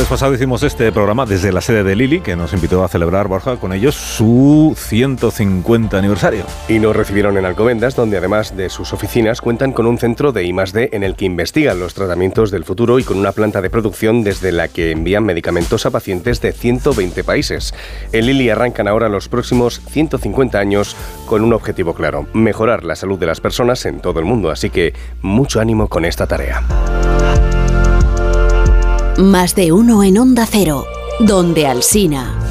jueves pasado hicimos este programa desde la sede de Lilly, que nos invitó a celebrar, Borja, con ellos su 150 aniversario. Y nos recibieron en Alcobendas, donde además de sus oficinas cuentan con un centro de I+D en el que investigan los tratamientos del futuro y con una planta de producción desde la que envían medicamentos a pacientes de 120 países. En Lilly arrancan ahora los próximos 150 años con un objetivo claro: mejorar la salud de las personas en todo el mundo. Así que mucho ánimo con esta tarea. Más de uno en Onda Cero, donde Alsina.